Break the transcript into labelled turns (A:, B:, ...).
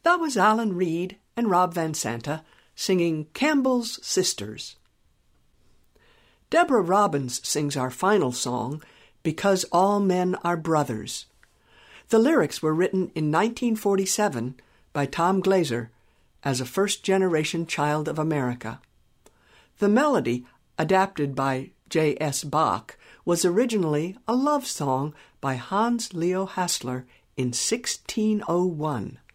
A: That was Alan Reed and Rob Van Santa singing Campbell's Sisters. Deborah Robbins sings our final song, Because All Men Are Brothers. The lyrics were written in 1947 by Tom Glazer as a first-generation child of America. The melody, adapted by J.S. Bach, was originally a love song by Hans Leo Hassler in 1601.